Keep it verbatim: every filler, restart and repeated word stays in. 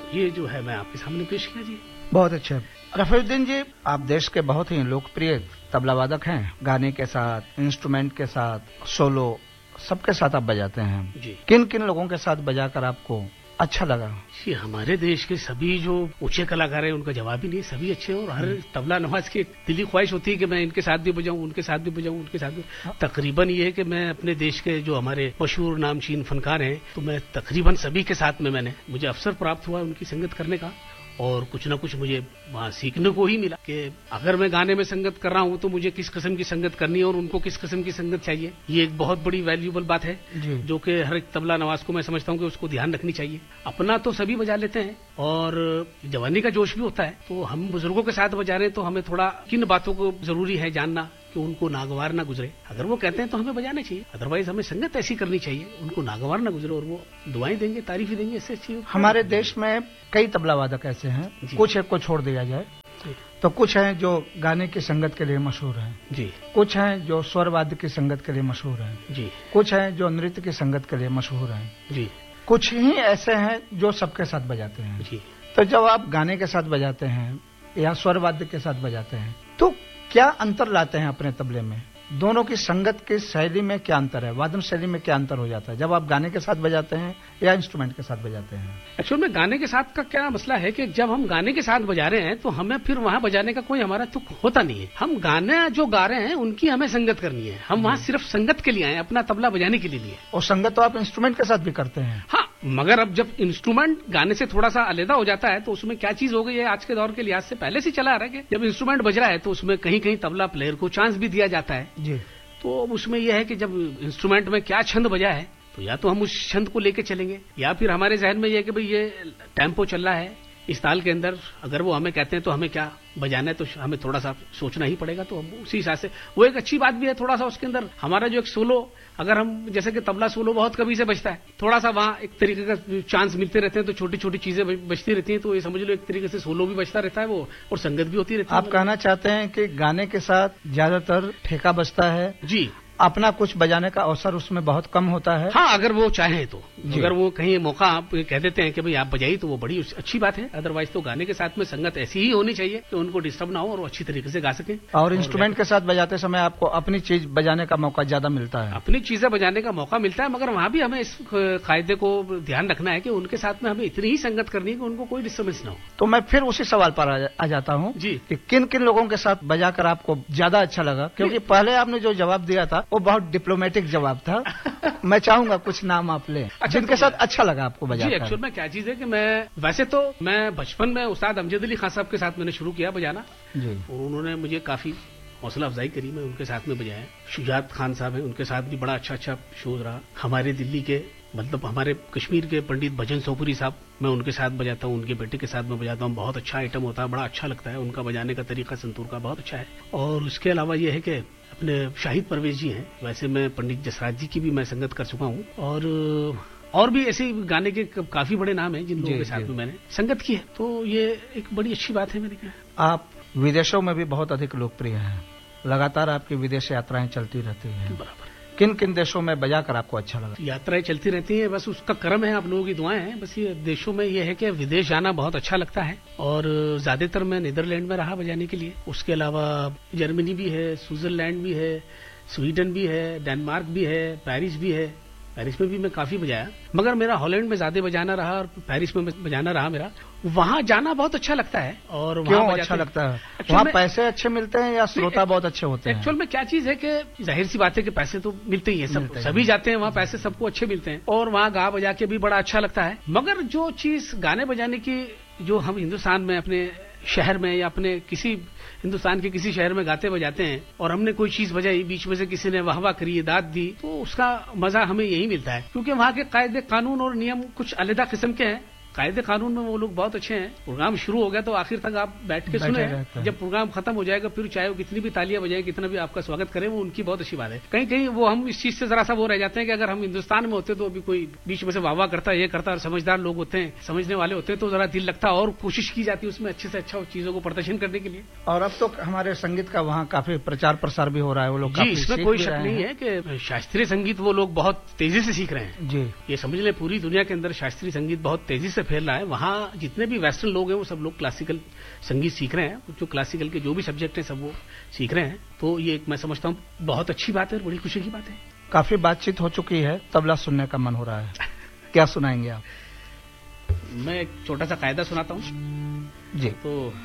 ये जो है मैं आपके सामने पेश किया जी। बहुत अच्छा। रफीउद्दीन जी, आप देश के बहुत ही लोकप्रिय तबला वादक हैं। गाने के साथ, इंस्ट्रूमेंट के साथ, सोलो सबके साथ आप बजाते हैं जी। किन किन लोगों के साथ बजाकर आपको अच्छा लगा? जी, हमारे देश के सभी जो ऊंचे कलाकार हैं उनका जवाब ही नहीं, सभी अच्छे हैं। और हर तबला नवाज की दिली ख्वाहिश होती है कि मैं इनके साथ भी बजाऊं, उनके साथ भी बजाऊं, उनके साथ भी। तकरीबन ये है कि मैं अपने देश के जो हमारे मशहूर नामचीन फनकार हैं, तो मैं तकरीबन सभी के साथ में मैंने मुझे अवसर प्राप्त हुआ उनकी संगत करने का। और कुछ ना कुछ मुझे वहां सीखने को ही मिला कि अगर मैं गाने में संगत कर रहा हूं तो मुझे किस किस्म की संगत करनी है और उनको किस किस्म की संगत चाहिए। ये एक बहुत बड़ी वैल्यूएबल बात है जो कि हर एक तबला नवाज को मैं समझता हूं कि उसको ध्यान रखनी चाहिए। अपना तो सभी बजा लेते हैं और जवानी का जोश भी होता है, तो हम बुजुर्गों के साथ बजा रहे हैं तो हमें थोड़ा किन बातों को जरूरी है जानना कि उनको नागवार ना गुजरे। अगर वो कहते हैं तो हमें बजाना चाहिए, अदरवाइज हमें संगत ऐसी करनी चाहिए उनको नागवार ना गुजरे और वो दुआएं देंगे, तारीफ देंगे, इससे अच्छी। हमारे देश में कई तबला वादक ऐसे हैं, कुछ एक को छोड़ दिया जाए तो कुछ हैं जो गाने की संगत के लिए मशहूर हैं जी, कुछ हैं जो स्वर वाद्य की संगत के लिए मशहूर हैं जी, कुछ हैं जो नृत्य की संगत के लिए मशहूर हैं जी, कुछ ही ऐसे हैं जो सबके साथ बजाते हैं जी। तो जब आप गाने के साथ बजाते हैं या स्वर वाद्य के साथ बजाते हैं तो क्या अंतर लाते हैं अपने तबले में? दोनों की संगत की शैली में क्या अंतर है, वादन शैली में क्या अंतर हो जाता है जब आप गाने के साथ बजाते हैं या इंस्ट्रूमेंट के साथ बजाते हैं? एक्चुअल में गाने के साथ का क्या मसला है कि जब हम गाने के साथ बजा रहे हैं तो हमें फिर वहां बजाने का कोई हमारा तुक होता नहीं है। हम गाने जो गा रहे हैं उनकी हमें संगत करनी है, हम वहां सिर्फ संगत के लिए आए, अपना तबला बजाने के लिए। और संगत तो आप इंस्ट्रूमेंट के साथ भी करते हैं? हाँ, मगर अब जब इंस्ट्रूमेंट गाने से थोड़ा सा अलग हो जाता है तो उसमें क्या चीज हो गई है, आज के दौर के लिहाज से पहले से चला आ रहा है कि जब इंस्ट्रूमेंट बज रहा है तो उसमें कहीं कहीं तबला प्लेयर को चांस भी दिया जाता है जी। तो उसमें यह है कि जब इंस्ट्रूमेंट में क्या छंद बजा है तो या तो हम उस छंद को लेके चलेंगे या फिर हमारे जहन में यह है कि भाई ये टेम्पो चल रहा है इस ताल के अंदर, अगर वो हमें कहते हैं तो हमें क्या बजाना है तो हमें थोड़ा सा सोचना ही पड़ेगा। तो हम उसी हिसाब से, वो एक अच्छी बात भी है थोड़ा सा उसके अंदर हमारा जो एक सोलो, अगर हम जैसे कि तबला सोलो बहुत कभी से बजता है, थोड़ा सा वहां एक तरीके का चांस मिलते रहते हैं तो छोटी छोटी चीजें बजती रहती हैं, तो ये समझ लो एक तरीके से सोलो भी बजता रहता है वो और संगत भी होती रहती है। आप कहना चाहते हैं कि गाने के साथ ज्यादातर ठेका बजता है जी, अपना कुछ बजाने का अवसर उसमें बहुत कम होता है? हाँ, अगर वो चाहे तो, अगर वो कहीं मौका आप कह देते हैं कि भाई आप बजाइए तो वो बड़ी अच्छी बात है। अदरवाइज तो गाने के साथ में संगत ऐसी ही होनी चाहिए कि उनको डिस्टर्ब ना हो और वो अच्छी तरीके से गा सकें। और, और इंस्ट्रूमेंट के साथ बजाते समय आपको अपनी चीज बजाने का मौका ज्यादा मिलता है? अपनी चीजें बजाने का मौका मिलता है, मगर वहां भी हमें इस कायदे को ध्यान रखना है कि उनके साथ में हमें इतनी ही संगत करनी है कि उनको कोई डिस्टर्बेंस ना हो। तो मैं फिर उसी सवाल पर आ जाता हूँ जी, कि किन किन लोगों के साथ बजाकर आपको ज्यादा अच्छा लगा? क्योंकि पहले आपने जो जवाब दिया था वो बहुत डिप्लोमेटिक जवाब था। मैं चाहूंगा कुछ नाम आप लें जिनके साथ अच्छा लगा आपको बजाकर। जी, एक्चुअल में क्या चीज है कि मैं वैसे तो मैं बचपन में उस्ताद अमजद अली खान साहब के साथ मैंने शुरू किया बजाना जी, और उन्होंने मुझे काफी हौसला अफजाई करी, मैं उनके साथ में बजाया। शुजात खान साहब हैं, उनके साथ भी बड़ा अच्छा अच्छा शो रहा। हमारे दिल्ली के मतलब हमारे कश्मीर के पंडित भजन सोपुरी साहब, मैं उनके साथ बजाता हूँ, उनके बेटे के साथ में बजाता हूँ। बहुत अच्छा आइटम होता है, बड़ा अच्छा लगता है, उनका बजाने का तरीका संतूर का बहुत अच्छा है। और उसके अलावा यह है कि अपने शाहिद परवेज जी हैं, वैसे मैं पंडित जसराज जी की भी मैं संगत कर चुका हूँ और और भी ऐसे गाने के काफी बड़े नाम हैं जिन लोगों के साथ में मैंने संगत की है। तो ये एक बड़ी अच्छी बात है मेरे ख्याल। आप विदेशों में भी बहुत अधिक लोकप्रिय हैं, लगातार आपकी विदेश यात्राएं चलती रहती हैं। बराबर। किन किन देशों में बजाकर आपको अच्छा लगा? यात्राएं चलती रहती हैं, बस उसका कर्म है, आप लोगों की दुआएं हैं। बस ये देशों में ये है कि विदेश जाना बहुत अच्छा लगता है और ज्यादातर मैं नीदरलैंड में रहा बजाने के लिए। उसके अलावा जर्मनी भी है, स्विट्जरलैंड भी है, स्वीडन भी है, डेनमार्क भी है, पेरिस भी है। पेरिस में भी मैं काफी बजाया, मगर मेरा हॉलैंड में ज्यादा बजाना रहा और पेरिस में बजाना रहा मेरा। वहां जाना बहुत अच्छा लगता है। और क्यों अच्छा लगता है? वहाँ पैसे अच्छे मिलते हैं या श्रोता बहुत अच्छे होते हैं? एक्चुअल में क्या चीज है कि जाहिर सी बात है कि पैसे तो मिलते ही है, सब सभी जाते हैं वहाँ, पैसे सबको अच्छे मिलते हैं और वहाँ गा बजा के भी बड़ा अच्छा लगता है। मगर जो चीज गाने बजाने की जो हम हिंदुस्तान में अपने शहर में या अपने किसी हिंदुस्तान के किसी शहर में गाते बजाते हैं और हमने कोई चीज बजाई, बीच में से किसी ने वाह वाह करी, दाद दी, तो उसका मजा हमें यही मिलता है। क्योंकि वहाँ के कायदे कानून और नियम कुछ अलग किस्म के हैं। कायदे कानून में वो लोग बहुत अच्छे हैं। प्रोग्राम शुरू हो गया तो आखिर तक आप बैठ के सुने, जब प्रोग्राम खत्म हो जाएगा फिर चाहे वो कितनी भी तालियां बजाए, कितना भी आपका स्वागत करें, वो उनकी बहुत अच्छी बात है। कहीं कहीं वो हम इस चीज से जरा सा वो रह जाते हैं कि अगर हम हिंदुस्तान में होते तो अभी कोई बीच में से वाह वाह करता है, ये करता है, समझदार लोग होते हैं, समझने वाले होते हैं, तो जरा दिल लगता और कोशिश की जाती है उसमें अच्छे से अच्छा चीजों को प्रदर्शन करने के लिए। और अब तो हमारे संगीत का वहाँ काफी प्रचार प्रसार भी हो रहा है, वो लोग जी, इसमें कोई शक नहीं है कि शास्त्रीय संगीत वो लोग बहुत तेजी से सीख रहे हैं। जी, ये समझ लें पूरी दुनिया के अंदर शास्त्रीय संगीत बहुत तेजी से फैल रहा है, वहाँ जितने भी वेस्टर्न लोग हैं वो सब लोग क्लासिकल संगीत सीख रहे हैं, जो क्लासिकल के जो भी सब्जेक्ट हैं सब वो सीख रहे हैं। तो ये मैं समझता हूँ बहुत अच्छी बात है और बड़ी खुशी की बात है। काफी बातचीत हो चुकी है, तबला सुनने का मन हो रहा है, क्या सुनाएंगे आप? मैं एक छोटा सा कायदा सुनाता हूँ जी। तो